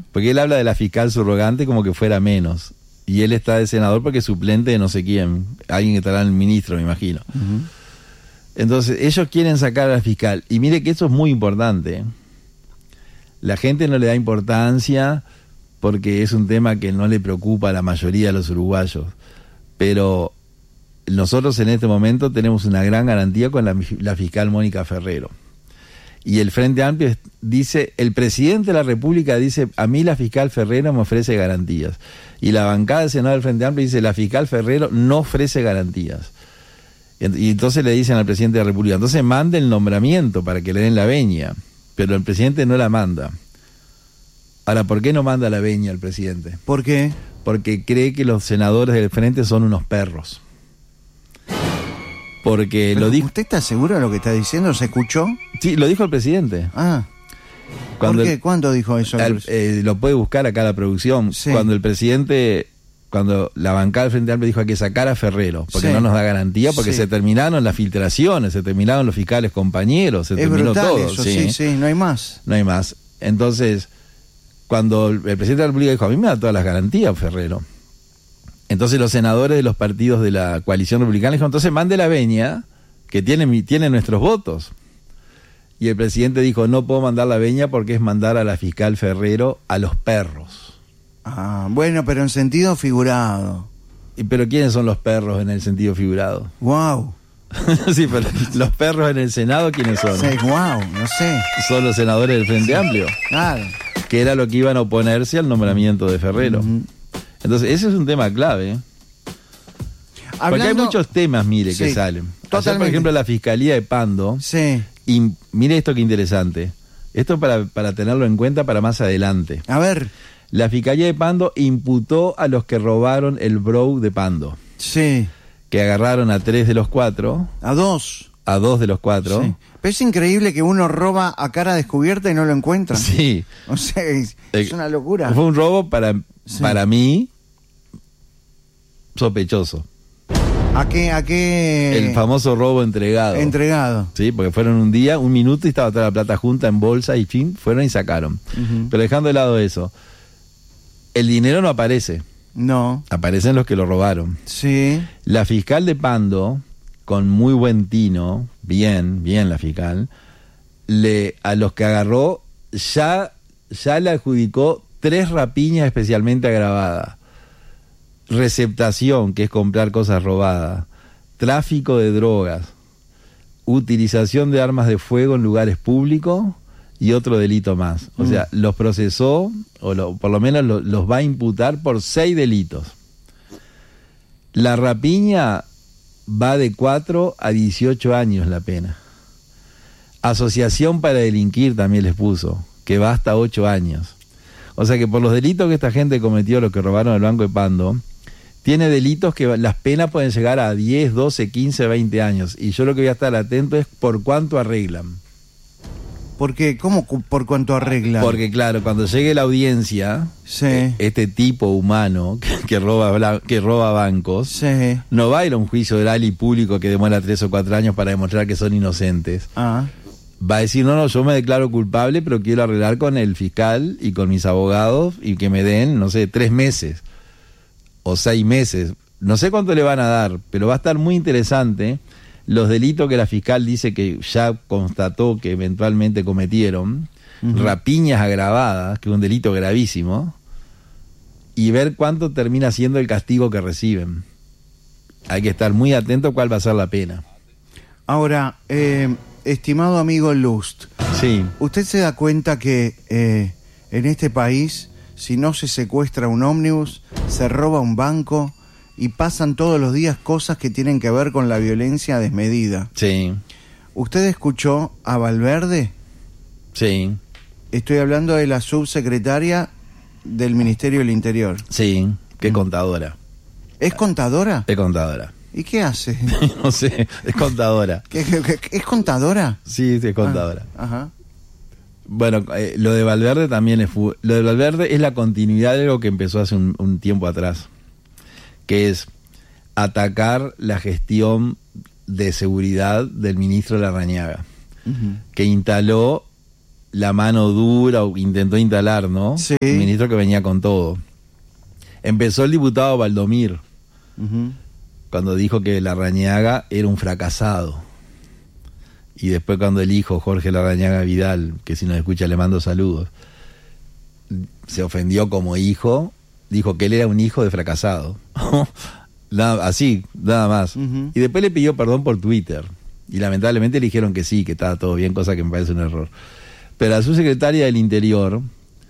Porque él habla de la fiscal subrogante como que fuera menos. Y él está de senador porque es suplente de no sé quién. Alguien que estará en el ministro, me imagino. Uh-huh. Entonces, ellos quieren sacar a la fiscal. Y mire que eso es muy importante. La gente no le da importancia porque es un tema que no le preocupa a la mayoría de los uruguayos. Pero nosotros en este momento tenemos una gran garantía con la fiscal Mónica Ferrero. Y el Frente Amplio dice, el presidente de la República dice, a mí la fiscal Ferrero me ofrece garantías. Y la bancada del Senado del Frente Amplio dice, la fiscal Ferrero no ofrece garantías. Y entonces le dicen al presidente de la República, entonces mande el nombramiento para que le den la venia. Pero el presidente no la manda. Ahora, ¿por qué no manda la venia el presidente? ¿Por qué? Porque cree que los senadores del Frente son unos perros. Porque pero lo dijo. ¿Usted está seguro de lo que está diciendo? ¿Se escuchó? Sí, lo dijo el presidente. Ah. Cuando ¿Por qué? ¿Cuándo dijo eso? Lo puede buscar acá la producción. Sí. Cuando la bancada del Frente Amplio dijo hay que sacar a Ferrero, porque no nos da garantía, porque se terminaron las filtraciones, se terminaron los fiscales compañeros, se terminó todo. Eso, sí, no hay más. No hay más. Entonces, cuando el presidente de la República dijo, a mí me da todas las garantías Ferrero. Entonces los senadores de los partidos de la coalición republicana dijeron, entonces mande la venia, que tiene nuestros votos. Y el presidente dijo, no puedo mandar la venia porque es mandar a la fiscal Ferrero a los perros. Ah, bueno, pero en sentido figurado. ¿Pero quiénes son los perros en el sentido figurado? Wow. Sí, pero los perros en el Senado, ¿quiénes son? Sí, wow, no sé. Son los senadores del Frente Amplio. Claro. Que era lo que iban a oponerse al nombramiento de Ferrero. Uh-huh. Entonces, ese es un tema clave. Porque hay muchos temas, mire, que salen. Ayer, por ejemplo, la Fiscalía de Pando. Sí. Y mire esto que interesante. Esto para tenerlo en cuenta para más adelante. A ver. La Fiscalía de Pando imputó a los que robaron el Brou de Pando. Sí. Que agarraron a 3 de los 4. A 2. A 2 de los 4. Sí. Pero es increíble que uno roba a cara descubierta y no lo encuentra. Sí. O sea, es una locura. Fue un robo para mí sospechoso. ¿A qué? El famoso robo entregado. Entregado. Sí, porque fueron un minuto y estaba toda la plata junta en bolsa y fin, fueron y sacaron. Uh-huh. Pero dejando de lado eso, el dinero no aparece. No. Aparecen los que lo robaron. Sí. La fiscal de Pando, con muy buen tino, bien la fiscal, a los que agarró ya le adjudicó 3 rapiñas especialmente agravadas. Receptación, que es comprar cosas robadas, tráfico de drogas, utilización de armas de fuego en lugares públicos y otro delito más. O sea, los procesó, por lo menos los va a imputar por 6 delitos. La rapiña va de 4 a 18 años la pena. Asociación para delinquir también les puso, que va hasta 8 años. O sea que por los delitos que esta gente cometió, los que robaron el Banco de Pando, tiene delitos que las penas pueden llegar a 10, 12, 15, 20 años. Y yo lo que voy a estar atento es por cuánto arreglan. ¿Por qué? ¿Cómo por cuánto arreglan? Porque claro, cuando llegue la audiencia, este tipo humano que roba bancos, no va a ir a un juicio oral y público que demora 3 o 4 años para demostrar que son inocentes. Ah. Va a decir, no, yo me declaro culpable, pero quiero arreglar con el fiscal y con mis abogados y que me den, no sé, 3 meses. O 6 meses, no sé cuánto le van a dar, pero va a estar muy interesante los delitos que la fiscal dice que ya constató que eventualmente cometieron, rapiñas agravadas, que es un delito gravísimo, y ver cuánto termina siendo el castigo que reciben. Hay que estar muy atento a cuál va a ser la pena. Ahora, estimado amigo Lust, sí. ¿Usted se da cuenta que en este país, si no se secuestra un ómnibus, se roba un banco y pasan todos los días cosas que tienen que ver con la violencia desmedida? Sí. ¿Usted escuchó a Valverde? Sí. Estoy hablando de la subsecretaria del Ministerio del Interior. Sí, qué contadora. ¿Es contadora? Es contadora. ¿Y qué hace? No sé, es contadora. ¿Es contadora? Sí, es contadora. Ajá. Bueno, lo de Valverde también lo de Valverde es la continuidad de algo que empezó hace un tiempo atrás, que es atacar la gestión de seguridad del ministro Larrañaga, que instaló la mano dura, o intentó instalar, ¿no? Sí. Un ministro que venía con todo. Empezó el diputado Valdomir, cuando dijo que Larrañaga era un fracasado. Y después cuando el hijo, Jorge Larrañaga Vidal, que si nos escucha le mando saludos, se ofendió como hijo, dijo que él era un hijo de fracasado. Así, nada más. Y después le pidió perdón por Twitter. Y lamentablemente le dijeron que sí, que estaba todo bien, cosa que me parece un error. Pero a su secretaria del Interior,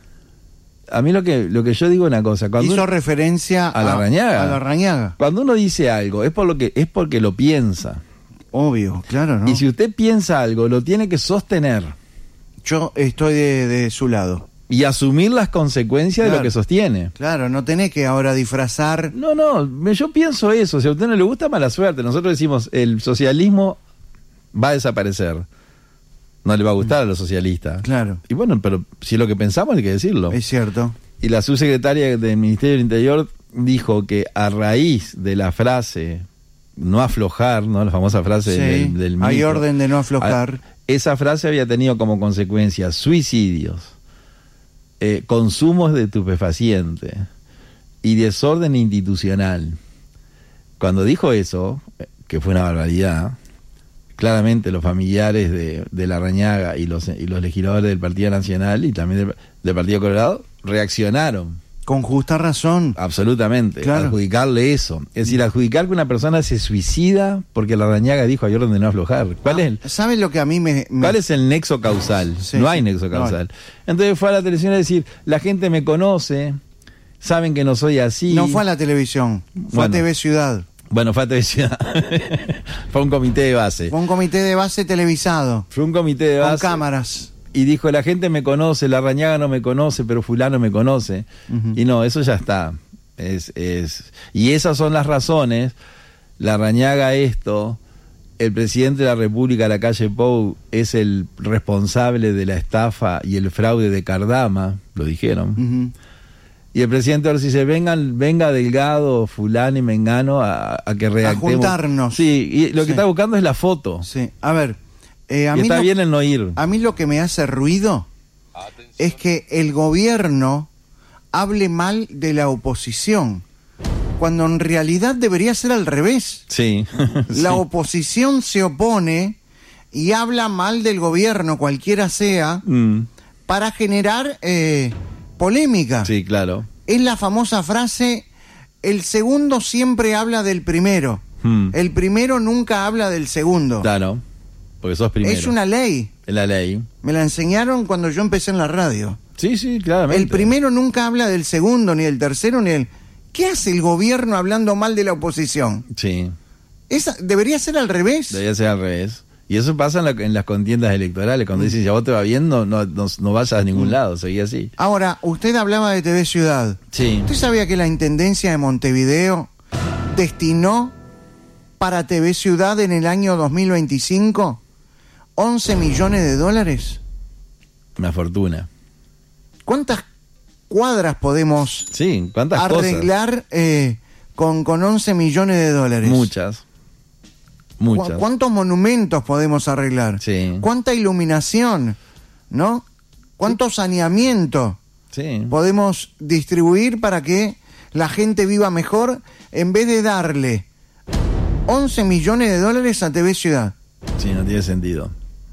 a mí lo que yo digo es una cosa. Cuando hizo referencia a Larrañaga. A Larrañaga. Cuando uno dice algo, es porque lo piensa. Obvio, claro, ¿no? Y si usted piensa algo, lo tiene que sostener. Yo estoy de su lado. Y asumir las consecuencias Claro. de lo que sostiene. Claro, no tenés que ahora disfrazar. No, yo pienso eso. Si a usted no le gusta, mala suerte. Nosotros decimos, el socialismo va a desaparecer. No le va a gustar a los socialistas. Claro. Y bueno, pero si es lo que pensamos, hay que decirlo. Es cierto. Y la subsecretaria del Ministerio del Interior dijo que a raíz de la frase no aflojar, ¿no? La famosa frase Sí, del hay ministro, orden de no aflojar. esa frase había tenido como consecuencia suicidios, consumos de estupefacientes y desorden institucional. Cuando dijo eso, que fue una barbaridad, claramente los familiares de Larrañaga y los legisladores del Partido Nacional y también del Partido Colorado reaccionaron. Con justa razón. Absolutamente, Claro. adjudicarle eso. Es decir, adjudicar que una persona se suicida porque Larrañaga dijo hay orden de no aflojar. ¿Sabes lo que a mí ¿Cuál es el nexo causal? Sí, no hay sí, nexo causal. no. Entonces fue a la televisión a decir, la gente me conoce, saben que no soy así. No fue a la televisión, fue a TV Ciudad. Bueno, fue a TV Ciudad. Fue un comité de base. Fue un comité de base televisado. Fue un comité de base. Con cámaras. Y dijo, la gente me conoce, Larrañaga no me conoce, pero fulano me conoce. Y no, eso ya está. Y esas son las razones. Larrañaga esto, el presidente de la República, Lacalle Pou, es el responsable de la estafa y el fraude de Cardama, lo dijeron. Y el presidente ahora dice, venga Delgado, fulano y Mengano a que redactemos. A juntarnos. Sí, y lo que Sí. está buscando es la foto. Sí, a ver. A Y mí está bien el no ir. A mí lo que me hace ruido es que el gobierno hable mal de la oposición, cuando en realidad debería ser al revés. Sí. La Sí. oposición se opone y habla mal del gobierno, cualquiera sea, para generar polémica. Sí, claro. Es la famosa frase, el segundo siempre habla del primero, el primero nunca habla del segundo. Claro. Porque sos primero. Es una ley. Es la ley. Me la enseñaron cuando yo empecé en la radio. Sí, claramente. El primero nunca habla del segundo, ni del tercero, ni del... ¿Qué hace el gobierno hablando mal de la oposición? Sí. Debería ser al revés. Debería ser al revés. Y eso pasa en las contiendas electorales. Cuando dicen, ya vos te va bien, no vayas a ningún lado. Seguí así. Ahora, usted hablaba de TV Ciudad. Sí. ¿Usted sabía que la Intendencia de Montevideo destinó para TV Ciudad en el año 2025 $11 millones? Una fortuna. ¿Cuántas cuadras podemos Sí, ¿cuántas arreglar con $11 millones? Muchas. Muchas. ¿Cuántos monumentos podemos arreglar? Sí. ¿Cuánta iluminación? ¿No? ¿Cuánto saneamiento Sí. podemos distribuir para que la gente viva mejor en vez de darle $11 millones a TV Ciudad? Sí, no tiene sentido.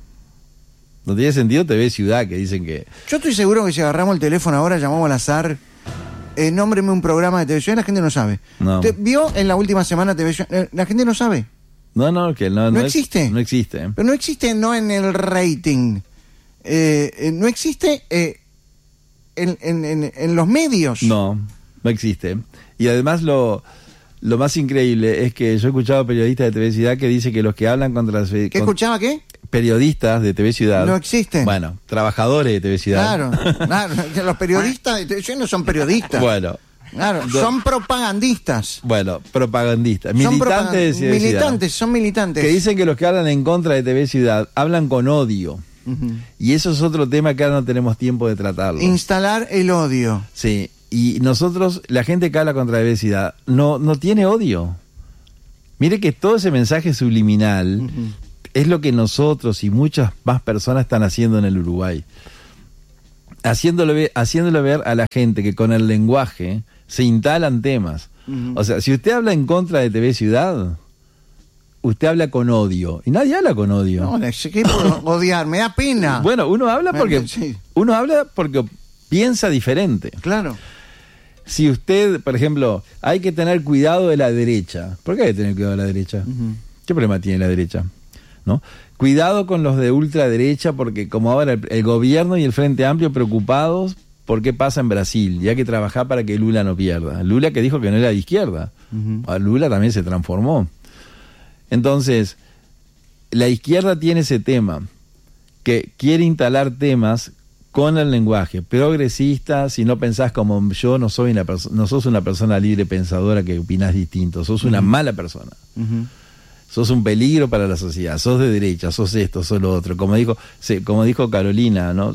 No tiene sentido TV Ciudad, que dicen que... Yo estoy seguro que si agarramos el teléfono ahora, llamamos al azar, nómbreme un programa de televisión, la gente no sabe. No. ¿Usted vio en la última semana televisión? La gente no sabe. No, que no existe. No existe. Pero no existe no en el rating. No existe en los medios. No existe. Y además lo más increíble es que yo he escuchado periodistas de TV Ciudad que dicen que los que hablan contra las... ¿Qué escuchaba qué? Periodistas de TV Ciudad. No existen. Bueno, trabajadores de TV Ciudad. Claro. Los periodistas de televisión no son periodistas. Bueno. Claro, son propagandistas. Bueno, propagandistas. Son Militantes de TV Ciudad. Son militantes. Que dicen que los que hablan en contra de TV Ciudad hablan con odio. Y eso es otro tema que ahora no tenemos tiempo de tratarlo. Instalar el odio. Sí. Y nosotros, la gente que habla contra la TV Ciudad, no tiene odio. Mire que todo ese mensaje subliminal es lo que nosotros y muchas más personas están haciendo en el Uruguay. haciéndole ver a la gente que con el lenguaje se instalan temas. O sea, si usted habla en contra de TV Ciudad, usted habla con odio. Y nadie habla con odio. No, ¿qué por odiar? Me da pena. Bueno, uno habla porque piensa diferente. Claro. Si usted, por ejemplo, hay que tener cuidado de la derecha. ¿Por qué hay que tener cuidado de la derecha? ¿Qué problema tiene la derecha? ¿No? Cuidado con los de ultraderecha, porque como ahora el gobierno y el Frente Amplio preocupados por qué pasa en Brasil, y hay que trabajar para que Lula no pierda. Lula que dijo que no era de izquierda. Lula también se transformó. Entonces, la izquierda tiene ese tema, que quiere instalar temas con el lenguaje progresista. Si no pensás como yo, no sos una persona libre pensadora que opinás distinto, sos una mala persona. Sos un peligro para la sociedad, sos de derecha, sos esto, sos lo otro. Como dijo Carolina, ¿no?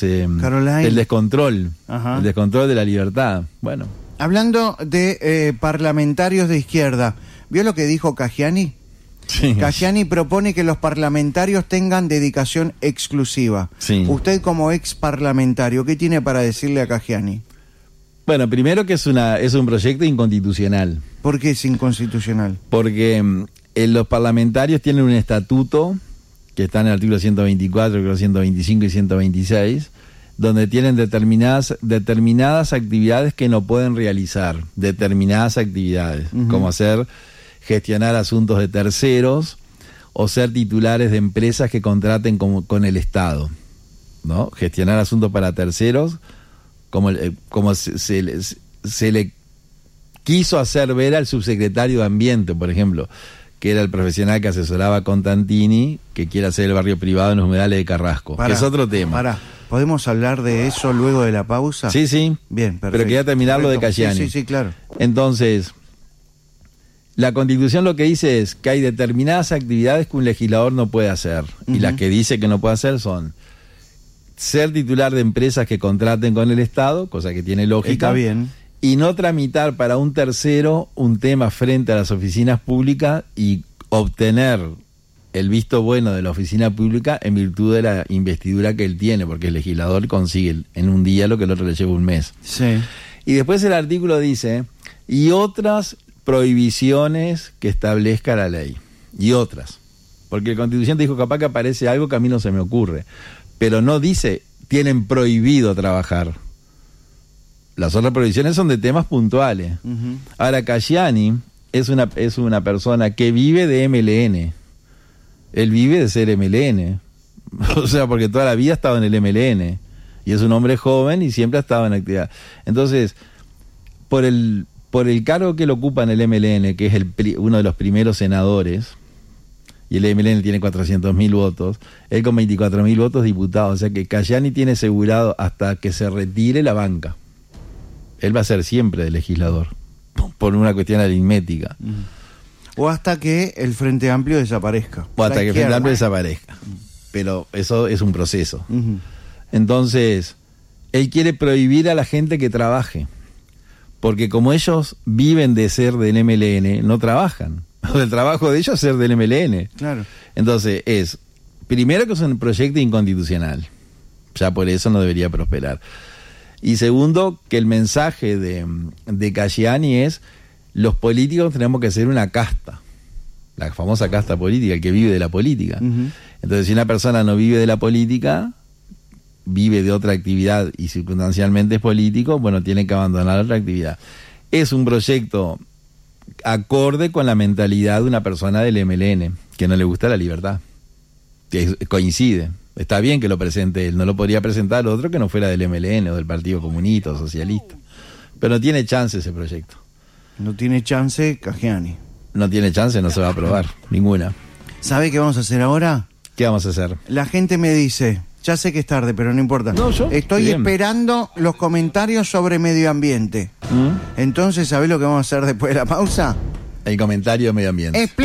El descontrol, el descontrol de la libertad. Bueno. Hablando de parlamentarios de izquierda, ¿vio lo que dijo Caggiani? Sí. Caggiani propone que los parlamentarios tengan dedicación exclusiva. Sí. Usted como ex parlamentario, ¿qué tiene para decirle a Caggiani? Bueno, primero que es un proyecto inconstitucional. ¿Por qué es inconstitucional? Porque los parlamentarios tienen un estatuto que está en el artículo 124, creo 125 y 126, donde tienen determinadas actividades que no pueden realizar, determinadas actividades, como gestionar asuntos de terceros o ser titulares de empresas que contraten con el Estado, ¿no? Gestionar asuntos para terceros, como se le quiso hacer ver al subsecretario de Ambiente, por ejemplo, que era el profesional que asesoraba a Constantini, que quiere hacer el barrio privado en los humedales de Carrasco, que es otro tema. ¿Podemos hablar de eso luego de la pausa? Sí, sí. Bien, perfecto. Pero quería terminar lo de Caggiani. Sí, claro. Entonces, la Constitución lo que dice es que hay determinadas actividades que un legislador no puede hacer. Y las que dice que no puede hacer son ser titular de empresas que contraten con el Estado, cosa que tiene lógica. Está bien. Y no tramitar para un tercero un tema frente a las oficinas públicas y obtener el visto bueno de la oficina pública en virtud de la investidura que él tiene, porque el legislador consigue en un día lo que el otro le lleva un mes. Sí. Y después el artículo dice, y otras prohibiciones que establezca la ley. Y otras. Porque la Constitución dijo, capaz que aparece algo que a mí no se me ocurre. Pero no dice, tienen prohibido trabajar. Las otras prohibiciones son de temas puntuales. Ahora, Caggiani es una persona que vive de MLN. Él vive de ser MLN. O sea, porque toda la vida ha estado en el MLN. Y es un hombre joven y siempre ha estado en actividad. Entonces, por el cargo que él ocupa en el MLN, que es uno de los primeros senadores, y el MLN tiene 400.000 votos, él con 24.000 votos diputados. O sea que Caggiani tiene asegurado hasta que se retire la banca. Él va a ser siempre el legislador, por una cuestión aritmética. O hasta que el Frente Amplio desaparezca. O hasta que el Frente Amplio desaparezca. Pero eso es un proceso. Entonces, él quiere prohibir a la gente que trabaje. Porque como ellos viven de ser del MLN, no trabajan. El trabajo de ellos es ser del MLN. Claro. Entonces, primero que es un proyecto inconstitucional. Ya por eso no debería prosperar. Y segundo, que el mensaje de Caggiani es, los políticos tenemos que ser una casta, la famosa casta política, el que vive de la política. Entonces, si una persona no vive de la política, vive de otra actividad y circunstancialmente es político, bueno, tiene que abandonar otra actividad. Es un proyecto acorde con la mentalidad de una persona del MLN, que no le gusta la libertad, que coincide. Está bien que lo presente él, no lo podría presentar otro que no fuera del MLN o del Partido Comunista o Socialista. Pero no tiene chance ese proyecto. No tiene chance Caggiani. No tiene chance, no se va a aprobar, ninguna. ¿Sabe qué vamos a hacer ahora? ¿Qué vamos a hacer? La gente me dice, ya sé que es tarde, pero no importa. No, yo estoy bien. Esperando los comentarios sobre medio ambiente. Entonces, ¿sabés lo que vamos a hacer después de la pausa? El comentario de medio ambiente.